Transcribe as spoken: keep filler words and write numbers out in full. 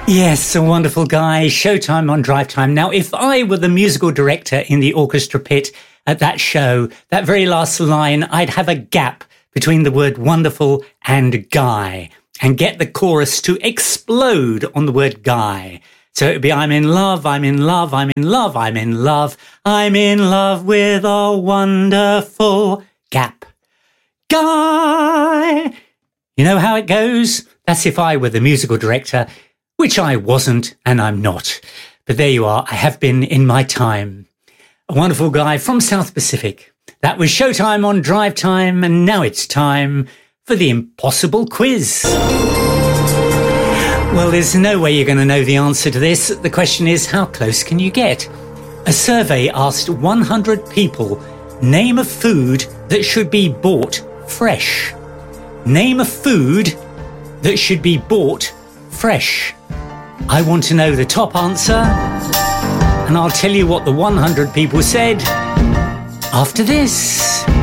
Yes, a wonderful guy. Showtime on Drive Time. Now, if I were the musical director in the orchestra pit at that show, that very last line, I'd have a gap between the word wonderful and guy and get the chorus to explode on the word guy. So it would be, I'm in love, I'm in love, I'm in love, I'm in love, I'm in love with a wonderful gap. Guy! You know how it goes? That's if I were the musical director, which I wasn't and I'm not. But there you are, I have been in my time. A wonderful guy from South Pacific. That was Showtime on Drive Time, and now it's time for the impossible quiz. Well, there's no way you're going to know the answer to this. The question is, how close can you get? A survey asked one hundred people, name a food that should be bought fresh. Name a food that should be bought fresh. I want to know the top answer, and I'll tell you what the one hundred people said after this.